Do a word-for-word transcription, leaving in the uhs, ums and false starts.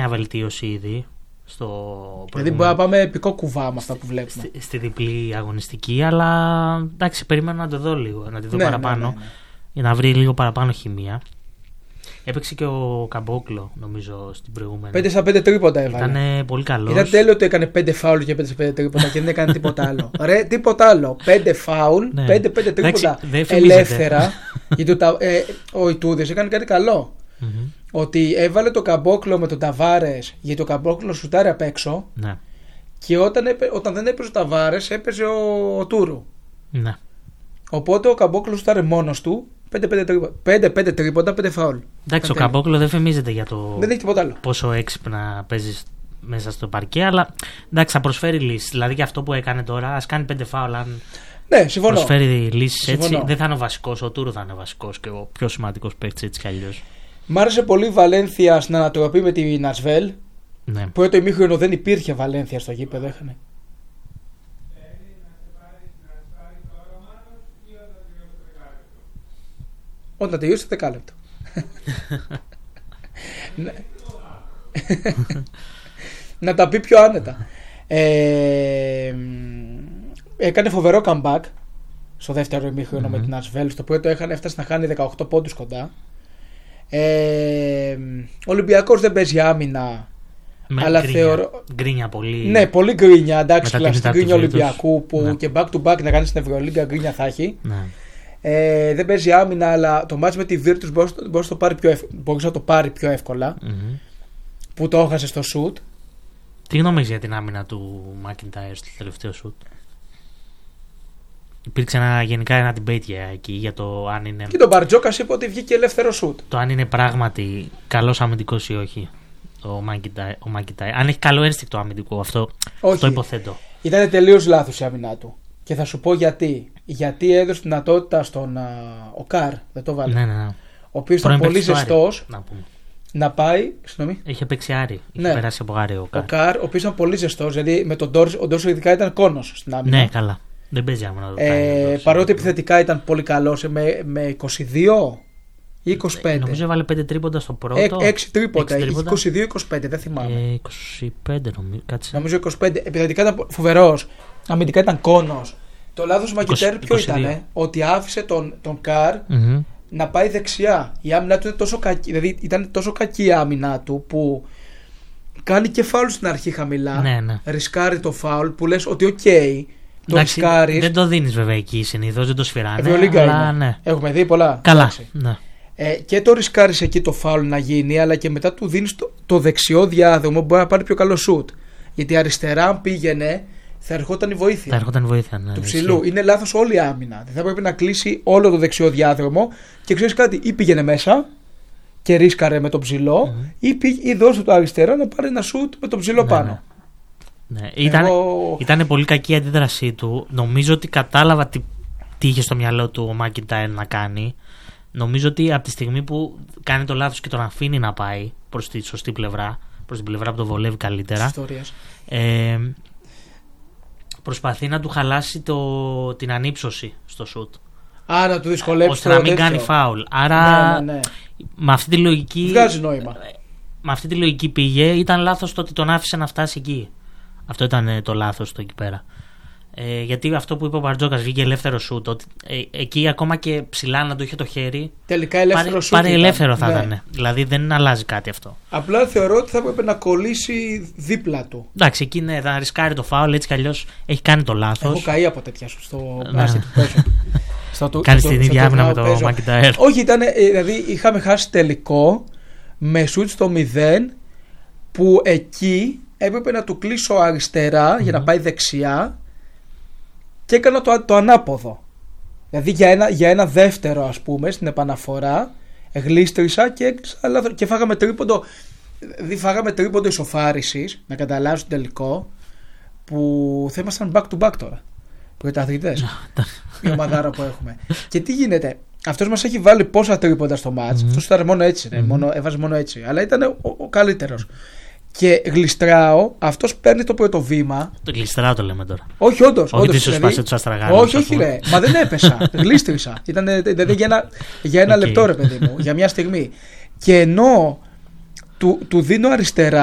μια βελτίωση ήδη. Στο δηλαδή μπορεί να πάμε επικό κουβά με αυτά που βλέπουμε. Στη, στη διπλή αγωνιστική, αλλά εντάξει, περιμένω να το δω λίγο, να τη δω ναι, παραπάνω, ναι, ναι, ναι. για να βρει λίγο παραπάνω χημεία. Έπαιξε και ο Καμπόκλο, νομίζω, στην προηγούμενη. πέντε στα πέντε τρίποντα έβαλε. Ήταν πολύ καλό. Ήταν τέλειο ότι έκανε πέντε φάουλ και πέντε στα πέντε τρίποντα και δεν έκανε τίποτα άλλο. Ρε, τίποτα άλλο. πέντε φάουλ, ναι. πέντε πέντε τρίποντα ελεύθερα. Γιατί το, ε, ο Ιτούδης έκανε κάτι καλό. Mm-hmm. Ότι έβαλε το Καμπόκλο με τον Ταβάρες, γιατί ο Καμπόκλο σουτάρει απ' έξω. Ναι. Και όταν, έπαι, όταν δεν έπαιζε ο Ταβάρες, έπαιζε ο, ο Τούρου. Ναι. Οπότε ο Καμπόκλο σουτάρει μόνος του. πέντε πέντε τρίποντα, πέντε φάουλ. Εντάξει, ο Καμπόκλο δεν φημίζεται για το δεν έχει τίποτα άλλο. Πόσο έξυπνα παίζει μέσα στο παρκέ, αλλά εντάξει, θα προσφέρει λύσεις. Δηλαδή για αυτό που έκανε τώρα, ας κάνει πέντε φάουλ. Αν ναι, συμφωνώ. Προσφέρει λύσεις έτσι, δεν θα είναι ο βασικός. Ο Τούρου θα είναι ο βασικός και ο πιο σημαντικός παίκτης έτσι κι αλλιώς. Μ' άρεσε πολύ η Βαλένθια στην ανατροπή με την Ασβέλ. Ναι. Πρώτο ημίχρονο δεν υπήρχε Βαλένθια στο γήπεδο, έχανε. Όταν τελειώσει το δεκάλεπτο. Να τα πει πιο άνετα. ε, Έκανε φοβερό comeback στο δεύτερο ημίχρονο mm-hmm. με την Ασβέλ. Στο πρώτο είχαν έφτασε να χάνει δεκαοκτώ πόντους κοντά. ε, Ο Ολυμπιακός δεν παίζει άμυνα. Με αλλά γκρίνια, θεωρώ... γκρίνια πολύ. Ναι, πολύ γκρίνια. Εντάξει, κλασική γκρίνια Ολυμπιακού που ναι. και back to back να κάνει στην Ευρωλίγκα γκρίνια θα έχει. Ναι. Ε, δεν παίζει άμυνα, αλλά το μάτς με τη Virtus μπορούσε να, να το πάρει πιο εύκολα. Mm-hmm. Που το έχασε στο shoot. Τι γνώμης για την άμυνα του McIntyre στο τελευταίο shoot? Υπήρξε ένα, γενικά ένα debate για, εκεί για το αν είναι. Και τον Μπαρτζόκας είπε ότι βγήκε ελεύθερο shoot. Το αν είναι πράγματι καλός αμυντικός ή όχι. Ο McIntyre, McIntyre. Αν έχει καλό ένστικτο αμυντικό, αυτό, αυτό υποθέτω. Ήταν τελείως λάθος η άμυνά του. Και θα σου πω γιατί. Γιατί έδωσε τη δυνατότητα στον α, ο Καρ, δεν το βάλε. Ναι, ναι, ναι. Ο οποίος ήταν πολύ ζεστός να, να πάει. Συγγνώμη. Είχε παίξει Άρη. Είχε ναι. περάσει από Άρη ο Καρ. Ο Καρ, ο οποίος ήταν πολύ ζεστός. Δηλαδή με τον Ντόρσο, ο Ντόρσο ειδικά ήταν κόνος στην άμυνα. Ναι, καλά. Δεν παίζει άμυνα. Ε, παρότι επιθετικά ήταν πολύ καλός με, με είκοσι δύο ή είκοσι πέντε. Νομίζω έβαλε πέντε τρίποντα στο πρώτο. έξι τρίποντα. είκοσι δύο είκοσι πέντε, δεν θυμάμαι. Ε, είκοσι πέντε νομίζω. Κάτσε. Νομίζω είκοσι πέντε. Επιθετικά ήταν φοβερός. Αμυντικά ήταν κόνος. Το λάθος του Μακιτέρ ποιο ήταν? Ότι άφησε τον, τον Καρ mm-hmm. να πάει δεξιά. Η άμυνα του ήταν τόσο κακή. Δηλαδή ήταν τόσο κακή η άμυνα του που κάνει και φάουλ στην αρχή χαμηλά. Ναι, ναι. Ρισκάρει το φάουλ που λες ότι οκ. Okay, το ρισκάρεις. Δεν το δίνεις βέβαια εκεί συνήθως, δεν το σφυράνε. Ευρωλίγκα αλλά, ναι. Έχουμε δει πολλά. Καλά. Ναι. Ε, και το ρισκάρεις εκεί το φάουλ να γίνει, αλλά και μετά του δίνεις το, το δεξιό διάδρομο που μπορεί να πάρει πιο καλό σουτ. Γιατί αριστερά, αν πήγαινε, θα ερχόταν η βοήθεια. Θα ερχόταν η βοήθεια, ναι. Του ψηλού. Είναι λάθος όλη η άμυνα. Δεν θα πρέπει να κλείσει όλο το δεξιό διάδρομο και ξέρεις κάτι, ή πήγαινε μέσα και ρίσκαρε με τον ψηλό, mm-hmm. ή, πήγε, ή δώσε το αριστερά να πάρει ένα σουτ με τον ψηλό ναι, πάνω. Ναι. Ναι. Ήταν, Εγώ... ήταν πολύ κακή η αντίδρασή του. Νομίζω ότι κατάλαβα τι, τι είχε στο μυαλό του ο Μάκιντάιρ να κάνει. Νομίζω ότι από τη στιγμή που κάνει το λάθος και τον αφήνει να πάει προς τη σωστή πλευρά, προς την πλευρά που το βολεύει καλύτερα, ε, προσπαθεί να του χαλάσει το, την ανύψωση στο σουτ. Άρα να του δυσκολεύσει ώστε να μην τέτοιο. κάνει φάουλ. Άρα ναι, ναι, ναι. με αυτή τη λογική. Βγάζει νόημα. Με αυτή τη λογική πήγε. Ήταν λάθος το ότι τον άφησε να φτάσει εκεί. Αυτό ήταν το λάθος το εκεί πέρα. Ε, γιατί αυτό που είπε ο Μπαρτζόκας βγήκε ελεύθερο σουτ. Ότι, ε, εκεί ακόμα και ψηλά να το είχε το χέρι. Τελικά ελεύθερο πάρε, σουτ. Πάρε ελεύθερο θα ναι. ήταν. Δηλαδή δεν αλλάζει κάτι αυτό. Απλά θεωρώ ότι θα έπρεπε να κολλήσει δίπλα του. Εντάξει, εκεί ναι, θα ρισκάρει το φάουλ έτσι κι αλλιώς έχει κάνει το λάθος. Έχω καεί από τέτοια σου στο μπάσκετ που παίζω. Κάνει την ίδια άμυνα με το Μακιντάιρ. Όχι, ήταν, δηλαδή είχαμε χάσει τελικό με σουτ στο μηδέν που εκεί έπρεπε να του κλείσω αριστερά mm-hmm. για να πάει δεξιά και έκανα το, το ανάποδο. Δηλαδή για ένα, για ένα δεύτερο, ας πούμε, στην επαναφορά γλίστρισα και, και φάγαμε τρίποντο. Δηλαδή φάγαμε τρίποντο ισοφάρισης, να καταλάβεις το τελικό, που θα ήμασταν back to back τώρα. Πρωταθλητές. Η ομαδάρα που έχουμε. Και τι γίνεται, αυτός μας έχει βάλει πόσα τρίποντα στο μάτς. Mm-hmm. Αυτός ήταν μόνο έτσι, ναι, mm-hmm. μόνο, έβαζε μόνο έτσι. Αλλά ήταν ο, ο καλύτερος. Και γλιστράω, αυτός παίρνει το πρώτο βήμα. Το γλιστράω το λέμε τώρα. Όχι, όντως. Όχι, ότι σου σπάσε τους αστραγάλους. Όχι, όχι, ρε. Μα δεν έπεσα. Γλίστρισα. Ήταν δηλαδή για ένα, για ένα okay. λεπτό, ρε παιδί μου, για μια στιγμή. Και ενώ του, του δίνω αριστερά.